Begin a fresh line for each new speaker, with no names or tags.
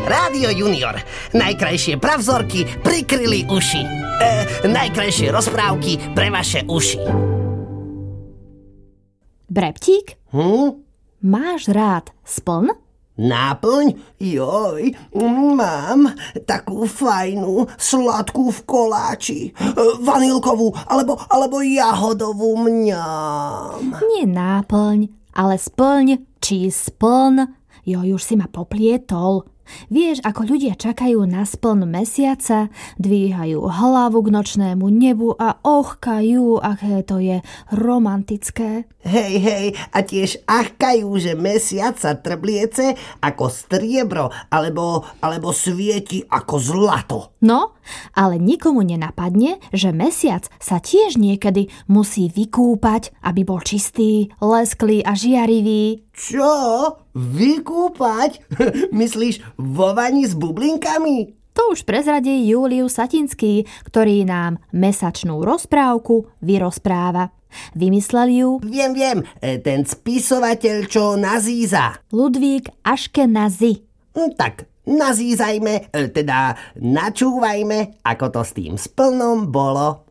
Rádio Junior. Najkrajšie pravzorky prikryli uši. Najkrajšie rozprávky pre vaše uši.
Breptík? Máš rád spln?
Náplň? Joj, mám takú fajnú, sladkú v koláči, vanilkovú alebo jahodovú, mňam.
Nie náplň, ale splň či spln. Joj, už si ma poplietol. Vieš, ako ľudia čakajú na spln mesiaca, dvíhajú hlavu k nočnému nebu a ochkajú, aké to je romantické.
Hej, a tiež achkajú, že mesiac sa trbliece ako striebro alebo svieti ako zlato.
No, ale nikomu nenapadne, že mesiac sa tiež niekedy musí vykúpať, aby bol čistý, lesklý a žiarivý.
Čo? Vykúpať? Myslíš vo vani s bublinkami?
To už prezradí Julius Satinský, ktorý nám mesačnú rozprávku vyrozpráva. Vymyslel ju...
Viem, ten spisovateľ, čo nazíza.
Ludvík Aškenazi.
Tak, nazízajme, teda načúvajme, ako to s tým splnom bolo.